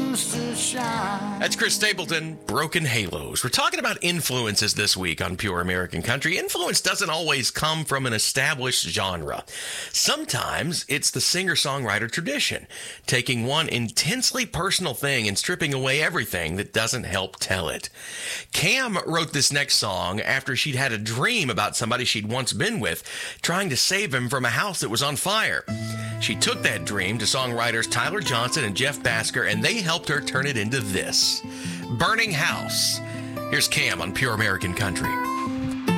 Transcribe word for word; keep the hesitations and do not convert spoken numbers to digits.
seems to shine. That's Chris Stapleton, Broken Halos. We're talking about influences this week on Pure American Country. Influence doesn't always come from an established genre. Sometimes it's the singer-songwriter tradition, taking one intensely personal thing and stripping away everything that doesn't help tell it. Cam wrote this next song after she'd had a dream about somebody she'd once been with, trying to save him from a house that was on fire. She took that dream to songwriters Tyler Johnson and Jeff Basker, and they helped her turn it into this. Burning House. Here's Cam on Pure American Country.